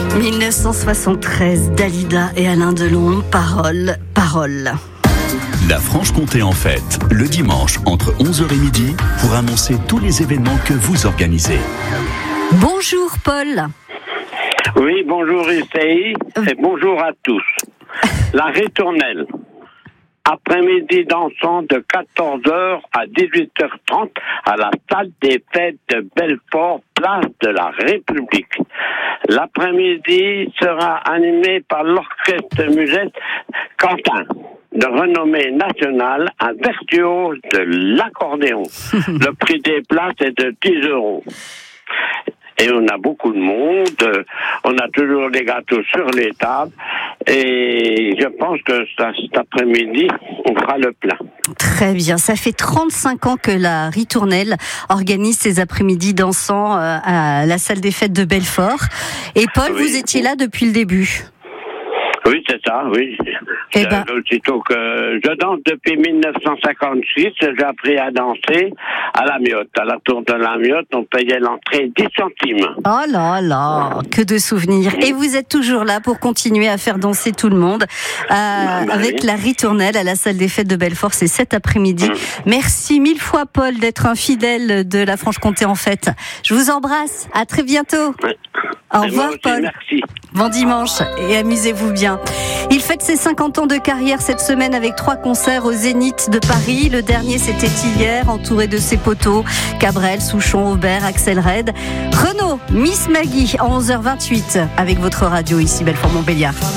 1973, Dalida et Alain Delon, Parole, Parole. La Franche-Comté en fête, le dimanche entre 11h et midi, pour annoncer tous les événements que vous organisez. Bonjour Paul. Oui, bonjour Isaïe et bonjour à tous. La ritournelle. Après-midi dansant de 14h à 18h30 à la salle des fêtes de Belfort, place de la République. L'après-midi sera animé par l'orchestre musette Quentin, de renommée nationale, un virtuose de l'accordéon. Le prix des places est de 10 €. Et on a beaucoup de monde, on a toujours des gâteaux sur les tables, et je pense que cet après-midi, on fera le plein. Très bien, ça fait 35 ans que la Ritournelle organise ses après-midi dansants à la salle des fêtes de Belfort. Et Paul, Oui. vous étiez là depuis le début. Oui, c'est ça, oui. Eh ben. Aussitôt que je danse depuis 1956, j'ai appris à danser à la Miotte. À la tour de la Miotte, on payait l'entrée 10 centimes. Oh là là, que de souvenirs. Et vous êtes toujours là pour continuer à faire danser tout le monde avec oui. la Ritournelle à la salle des fêtes de Belfort, c'est cet après-midi. Merci mille fois Paul d'être un fidèle de la Franche-Comté en fête. Je vous embrasse, à très bientôt. Au revoir Moi aussi, Paul. merci. Bon dimanche et amusez-vous bien. Il fête ses 50 ans de carrière cette semaine avec 3 concerts au Zénith de Paris. Le dernier c'était hier, entouré de ses poteaux Cabrel, Souchon, Aubert, Axel Red. Renaud, Miss Maggie à 11h28 avec votre radio ici Belfort Montbéliard.